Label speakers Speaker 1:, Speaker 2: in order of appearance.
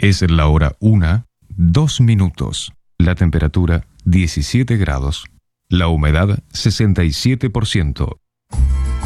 Speaker 1: Es la hora 1:02. La temperatura 17 grados. La humedad 67%.